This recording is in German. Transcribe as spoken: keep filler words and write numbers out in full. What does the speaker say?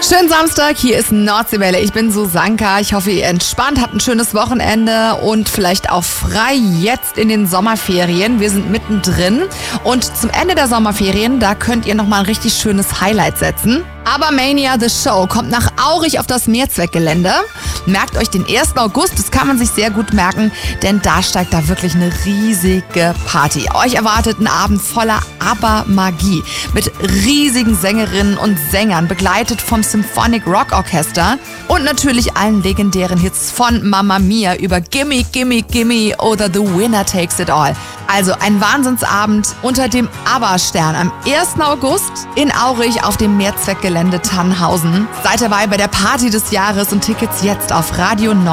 Schönen Samstag, hier ist Nordseewelle. Ich bin Susanka. Ich hoffe, ihr entspannt, habt ein schönes Wochenende und vielleicht auch frei jetzt in den Sommerferien. Wir sind mittendrin und zum Ende der Sommerferien, da könnt ihr nochmal ein richtig schönes Highlight setzen. Abermania The Show kommt nach Aurich auf das Mehrzweckgelände. Merkt euch den ersten August, das kann man sich sehr gut merken, denn da steigt da wirklich eine riesige Party. Euch erwartet ein Abend voller Abermagie mit riesigen Sängerinnen und Sängern, begleitet vom Symphonic Rock Orchester und natürlich allen legendären Hits von Mamma Mia über Gimme, Gimme, Gimme oder The Winner Takes It All. Also ein Wahnsinnsabend unter dem ABBA-Stern am ersten August in Aurich auf dem Mehrzweckgelände Tannhausen. Seid dabei bei der Party des Jahres und Tickets jetzt auf Radio neun.